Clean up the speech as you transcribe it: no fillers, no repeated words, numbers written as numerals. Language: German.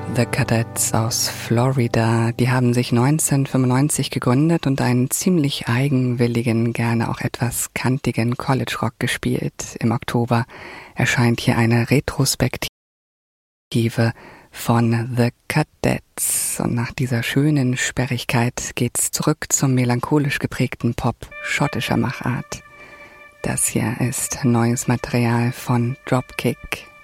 The Cadets aus Florida, die haben sich 1995 gegründet und einen ziemlich eigenwilligen, gerne auch etwas kantigen College-Rock gespielt. Im Oktober erscheint hier eine Retrospektive von The Cadets. Und nach dieser schönen Sperrigkeit geht's zurück zum melancholisch geprägten Pop schottischer Machart. Das hier ist neues Material von Dropkick.